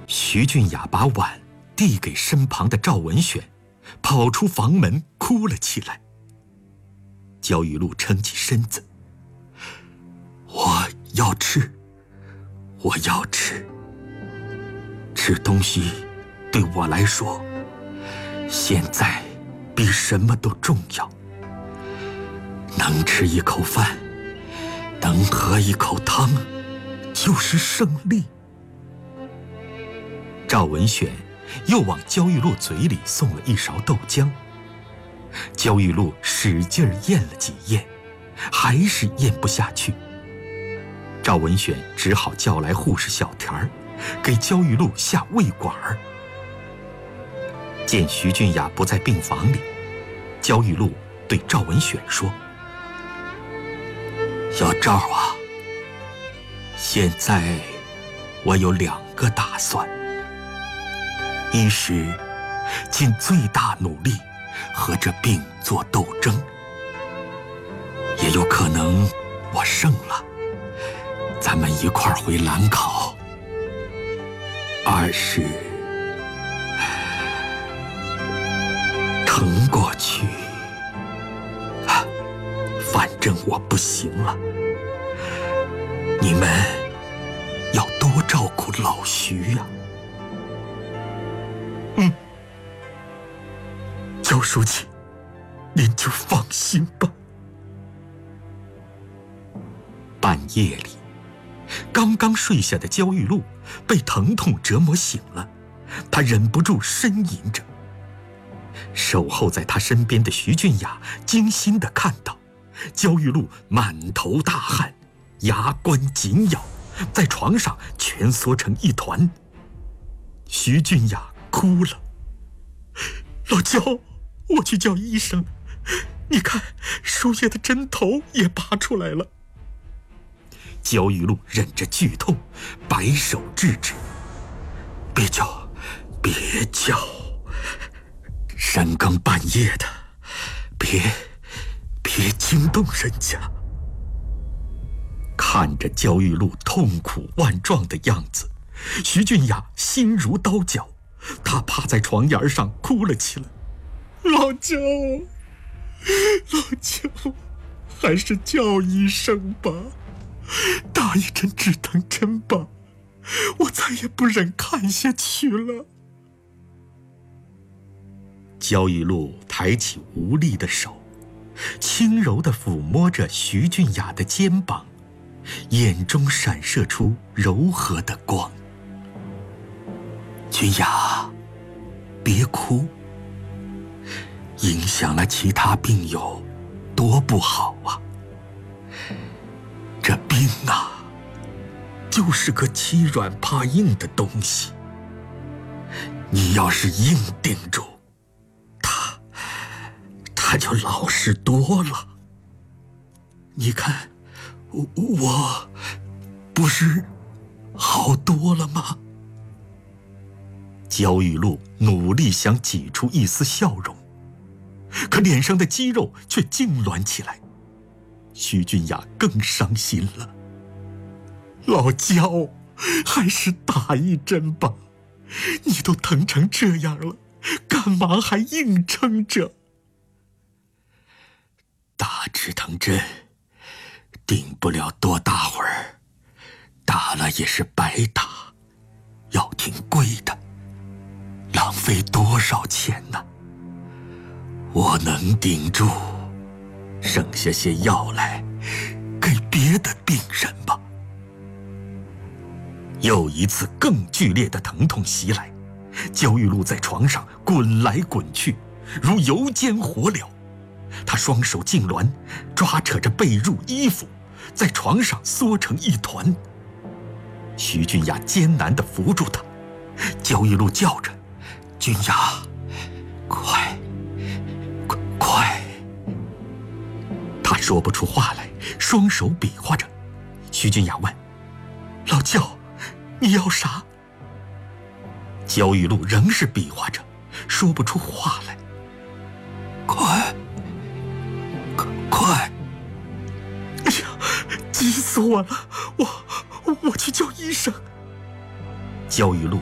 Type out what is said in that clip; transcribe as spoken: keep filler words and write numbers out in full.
徐俊雅把碗递给身旁的赵文选，跑出房门哭了起来。焦裕禄撑起身子：“我要吃，我要吃。吃东西对我来说，现在比什么都重要。能吃一口饭，能喝一口汤，就是胜利。”赵文选又往焦裕禄嘴里送了一勺豆浆。焦裕禄使劲咽了几咽，还是咽不下去。赵文选只好叫来护士小田儿，给焦裕禄下胃管儿。见徐俊雅不在病房里，焦裕禄对赵文选说：“小赵啊，现在我有两个打算。一是尽最大努力和这病做斗争，也有可能我胜了，咱们一块儿回兰考。二是撑过去，啊，反正我不行了，你们要多照顾老徐呀。”“嗯，焦书记，您就放心吧。”半夜里，刚刚睡下的焦裕禄被疼痛折磨醒了，他忍不住呻吟着。守候在他身边的徐俊雅惊心地看到焦裕禄满头大汗，牙关紧咬，在床上蜷缩成一团。徐俊雅哭了：“老焦，我去叫医生，你看输液的针头也拔出来了。”焦裕禄忍着剧痛，摆手制止：“别叫，别叫，深更半夜的，别别惊动人家。”看着焦裕禄痛苦万状的样子，徐俊雅心如刀绞，他趴在床沿上哭了起来：“老焦，老焦，还是叫医生吧，打一针止疼针吧，我再也不忍看下去了。”焦裕禄抬起无力的手，轻柔地抚摸着徐俊雅的肩膀，眼中闪射出柔和的光。“俊雅，别哭，影响了其他病友，多不好啊！这病啊，就是个欺软怕硬的东西。你要是硬顶住，他，他就老实多了。你看，我我不是好多了吗？”焦裕禄努力想挤出一丝笑容，可脸上的肌肉却痉挛起来。徐俊雅更伤心了：“老焦，还是打一针吧，你都疼成这样了，干嘛还硬撑着？”“打止疼针顶不了多大会儿，打了也是白打，药挺贵的，浪费多少钱呢？我能顶住，省下些药来给别的病人吧。”又一次更剧烈的疼痛袭来，焦裕禄在床上滚来滚去，如油煎火燎。他双手痉挛，抓扯着被褥衣服，在床上缩成一团。徐俊雅艰难地扶住他，焦裕禄叫着：“俊雅，快，快，快！”他说不出话来，双手比划着。徐俊雅问：“老焦，你要啥？”焦裕禄仍是比划着，说不出话来。“快，快！哎呀，急死我了！我我去叫医生。”焦裕禄